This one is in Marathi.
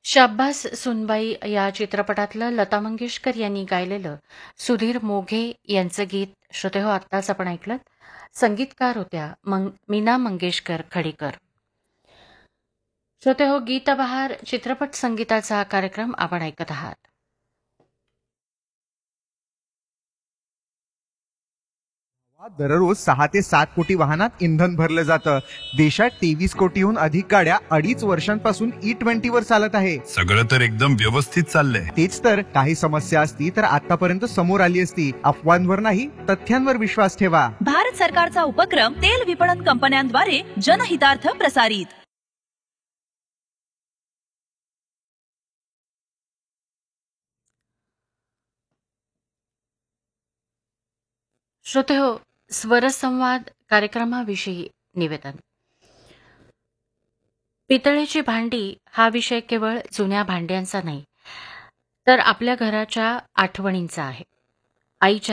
शाब्बास सुनबाई या चित्रपटातलं लता मंगेशकर यांनी गायलेलं सुधीर मोघे यांचं गीत श्रोतेहो आत्ताच आपण ऐकलं. संगीतकार होत्या मीना मंगेशकर खडीकर. श्रोतेहो, गीतबहार चित्रपट संगीताचा हा कार्यक्रम आपण ऐकत आहात. दररोज 6 ते 7 कोटी वाहनात इंधन भरलं जातं. देशात 23 कोटीहून अधिक गाड्या 2.5 वर्षांपासून E20 वर चालत आहे. सगळं तर एकदम व्यवस्थित चाललंय. तेच तर, काही समस्या असती तर आतापर्यंत समोर आली असती. अफवांवर नाही, तथ्यांवर विश्वास ठेवा. भारत सरकारचा उपक्रम तेल विपणन कंपन्यांद्वारे जनहितार्थ प्रसारित. श्रोतेहो, स्वरसंवाद कार्यक्रमाविषयी निवेदन. पितळेची भांडी हा विषय केवळ जुन्या भांड्यांचा नाही, तर आपल्या घराच्या आठवणींचा आहे. आईच्या